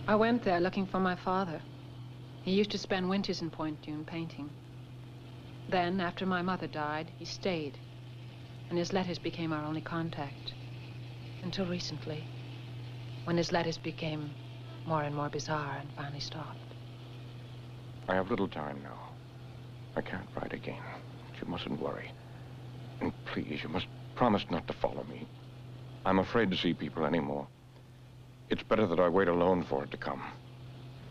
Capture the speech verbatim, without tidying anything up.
I went there looking for my father. He used to spend winters in Point Dune painting. Then, after my mother died, he stayed. And his letters became our only contact. Until recently, when his letters became more and more bizarre and finally stopped. I have little time now. I can't write again. But you mustn't worry. And please, you must promise not to follow me. I'm afraid to see people anymore. It's better that I wait alone for it to come.